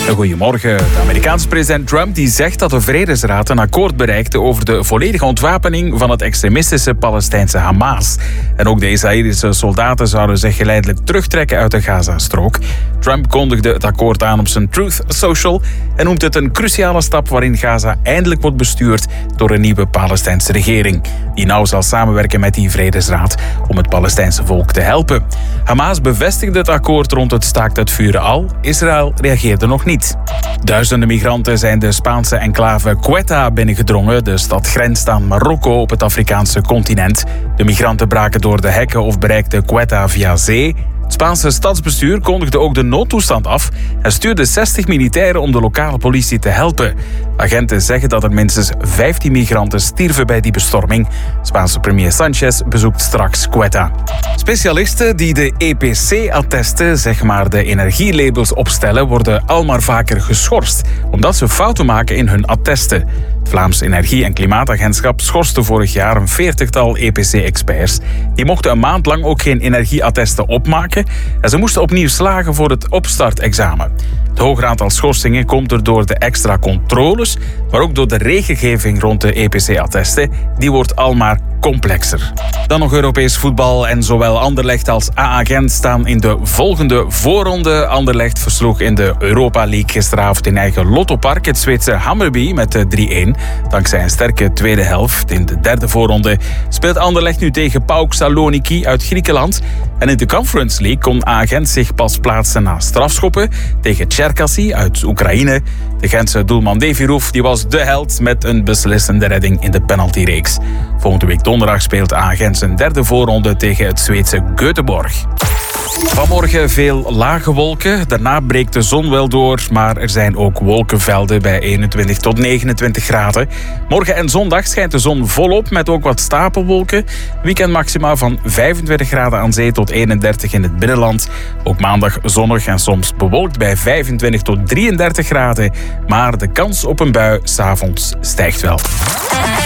Goedemorgen. De Amerikaanse president Trump die zegt dat de Vredesraad een akkoord bereikte over de volledige ontwapening van het extremistische Palestijnse Hamas. En ook de Israëlische soldaten zouden zich geleidelijk terugtrekken uit de Gazastrook. Trump kondigde het akkoord aan op zijn Truth Social en noemt het een cruciale stap waarin Gaza eindelijk wordt bestuurd door een nieuwe Palestijnse regering, die nauw zal samenwerken met die Vredesraad om het Palestijnse volk te helpen. Hamas bevestigde het akkoord rond het staakt het vuren al. Israël reageerde nog niet. Duizenden migranten zijn de Spaanse enclave Ceuta binnengedrongen. De stad grenst aan Marokko op het Afrikaanse continent. De migranten braken door de hekken of bereikten Ceuta via zee. Het Spaanse stadsbestuur kondigde ook de noodtoestand af en stuurde 60 militairen om de lokale politie te helpen. Agenten zeggen dat er minstens 15 migranten stierven bij die bestorming. Spaanse premier Sanchez bezoekt straks Ceuta. Specialisten die de EPC-attesten, zeg maar de energielabels, opstellen, worden al maar vaker geschorst, omdat ze fouten maken in hun attesten. Het Vlaams Energie- en Klimaatagentschap schorste vorig jaar een 40-tal EPC-experts. Die mochten een maand lang ook geen energieattesten opmaken en ze moesten opnieuw slagen voor het opstartexamen. Het hoger aantal schorsingen komt er door de extra controles, maar ook door de regelgeving rond de EPC-attesten. Die wordt almaar complexer. Dan nog Europees voetbal en zowel Anderlecht als AA Gent staan in de volgende voorronde. Anderlecht versloeg in de Europa League gisteravond in eigen Lottopark het Zweedse Hammarby met 3-1. Dankzij een sterke tweede helft in de derde voorronde speelt Anderlecht nu tegen PAOK Saloniki uit Griekenland. En in de Conference League kon AA Gent zich pas plaatsen na strafschoppen tegen Cherkasy uit Oekraïne. De Gentse doelman Devirov die was de held met een beslissende redding in de penaltyreeks. Volgende week donderdag speelt AA Gent zijn derde voorronde tegen het Zweedse Göteborg. Vanmorgen veel lage wolken. Daarna breekt de zon wel door, maar er zijn ook wolkenvelden bij 21 tot 29 graden. Morgen en zondag schijnt de zon volop met ook wat stapelwolken. Weekendmaxima van 25 graden aan zee tot 31 in het binnenland. Ook maandag zonnig en soms bewolkt bij 25 tot 33 graden. Maar de kans op een bui 's avonds stijgt wel.